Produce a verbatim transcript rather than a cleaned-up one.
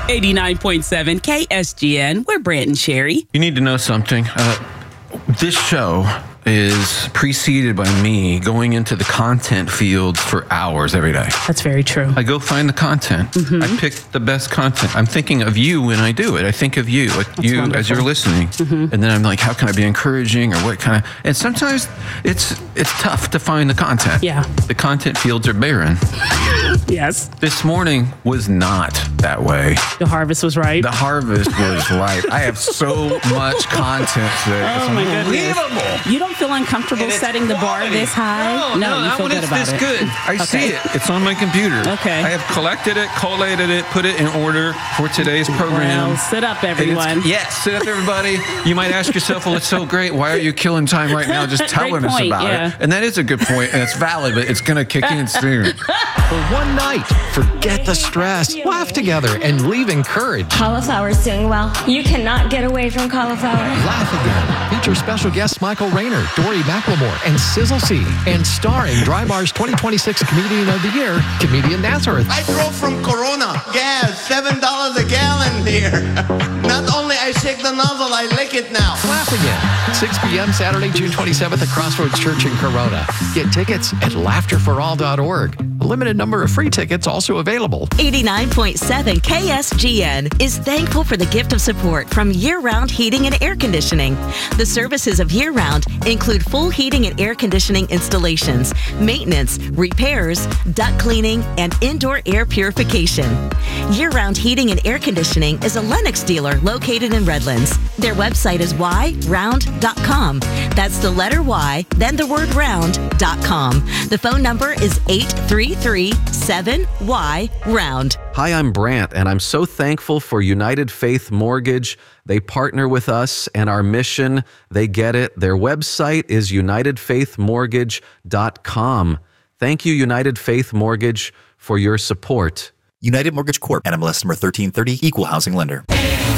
eighty-nine point seven K S G N. We're Brant and Sherry. You need to know something. Uh, this show is preceded by me going into the content fields for hours every day. That's very true. I go find the content. Mm-hmm. I pick the best content. I'm thinking of you when I do it. I think of you, like you wonderful. As you're listening. Mm-hmm. And then I'm like, how can I be encouraging or what kind of... And sometimes it's it's tough to find the content. Yeah. The content fields are barren. Yes. This morning was not that way. The harvest was ripe. The harvest was ripe. I have so much content today. Oh, it's my goodness. unbelievable. You don't feel uncomfortable setting the bar this high? No, no, you that feel one good is about this it. good. I Okay. see it. It's on my computer. Okay. I have collected it, collated it, put it in order for today's program. Well, sit up, everyone. Yes, sit up, everybody. You might ask yourself, well, it's so great. Why are you killing time right now just telling Great us point, about yeah. it? And that is a good point, and it's valid, but it's going to kick in soon. For one night, forget the stress, laugh together, and leave encouraged. Cauliflower's doing well. You cannot get away from cauliflower. Laugh Again. Feature special guests Michael Rayner, Dory McLemore, and Sizzle C. And starring Dry Bar's twenty twenty-six Comedian of the Year, Comedian Nazareth. I drove from Corona. Gas, seven dollars a gallon here. Not only I shake the nozzle, I lick it now. Laugh Again. six p.m. Saturday, June twenty-seventh at Crossroads Church in Corona. Get tickets at laughter for all dot org. A limited number of free tickets also available. eighty-nine point seven K S G N is thankful for the gift of support from Year Round Heating and Air Conditioning. The services of Year Round include full heating and air conditioning installations, maintenance, repairs, duct cleaning, and indoor air purification. Year Round Heating and Air Conditioning is a Lennox dealer located in Redlands. Their website is y round dot com. That's the letter Y, then the word round dot com. The phone number is eight three three seven Y round. Hi, I'm Brant, and I'm so thankful for United Faith Mortgage. They partner with us and our mission. They get it. Their website is united faith mortgage dot com. Thank you, United Faith Mortgage, for your support. United Mortgage Corp. N M L S number thirteen thirty, Equal Housing Lender.